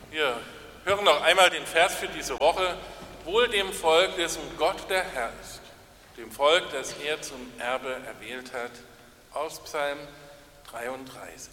Wir hören noch einmal den Vers für diese Woche. Wohl dem Volk, dessen Gott der Herr ist, dem Volk, das er zum Erbe erwählt hat, aus Psalm 33.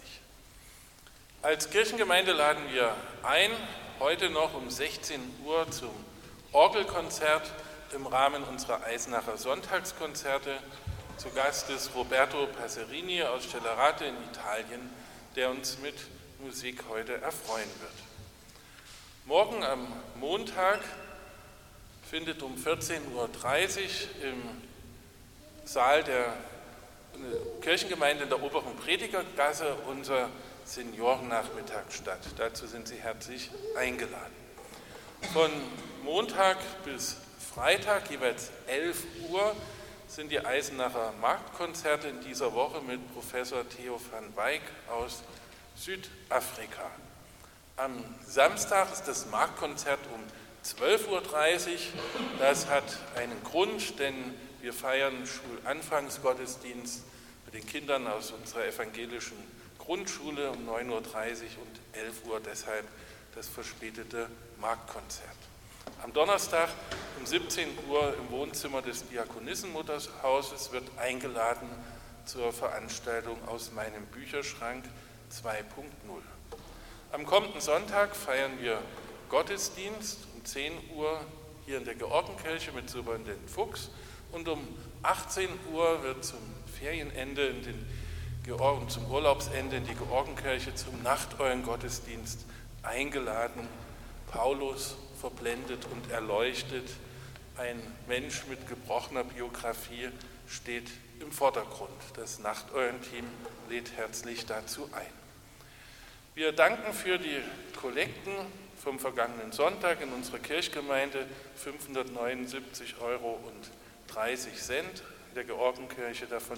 Als Kirchengemeinde laden wir ein, heute noch um 16 Uhr zum Orgelkonzert im Rahmen unserer Eisenacher Sonntagskonzerte. Zu Gast ist Roberto Passerini aus Celerate in Italien, der uns mit Musik heute erfreuen wird. Morgen am Montag findet um 14.30 Uhr im Saal der Kirchengemeinde in der Oberen Predigergasse unser Seniorennachmittag statt. Dazu sind Sie herzlich eingeladen. Von Montag bis Freitag, jeweils 11 Uhr, sind die Eisenacher Marktkonzerte in dieser Woche mit Professor Theo van Wyk aus Südafrika. Am Samstag ist das Marktkonzert um 12.30 Uhr. Das hat einen Grund, denn wir feiern Schulanfangsgottesdienst mit den Kindern aus unserer evangelischen Grundschule um 9.30 Uhr und 11 Uhr, deshalb das verspätete Marktkonzert. Am Donnerstag um 17 Uhr im Wohnzimmer des Diakonissenmutterhauses wird eingeladen zur Veranstaltung aus meinem Bücherschrank 2.0. Am kommenden Sonntag feiern wir Gottesdienst um 10 Uhr hier in der Georgenkirche mit Superintendent Fuchs und um 18 Uhr wird zum Ferienende zum Urlaubsende in die Georgenkirche zum Nachteulengottesdienst eingeladen. Paulus verblendet und erleuchtet, ein Mensch mit gebrochener Biografie steht im Vordergrund. Das Nachteulenteam lädt herzlich dazu ein. Wir danken für die Kollekten vom vergangenen Sonntag in unserer Kirchgemeinde 579,30 € in der Georgenkirche, davon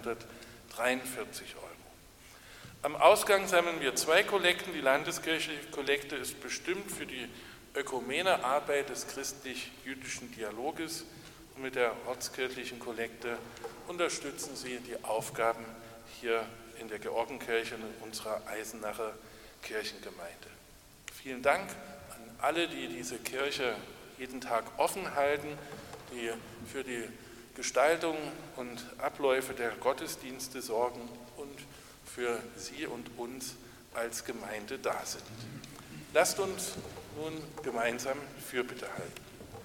343 €. Am Ausgang sammeln wir 2 Kollekten. Die landeskirchliche Kollekte ist bestimmt für die Ökumenearbeit des christlich-jüdischen Dialoges und mit der ortskirchlichen Kollekte unterstützen Sie die Aufgaben hier in der Georgenkirche in unserer Eisenacher Kirchengemeinde. Vielen Dank an alle, die diese Kirche jeden Tag offen halten, die für die Gestaltung und Abläufe der Gottesdienste sorgen und für Sie und uns als Gemeinde da sind. Lasst uns nun gemeinsam Fürbitte halten.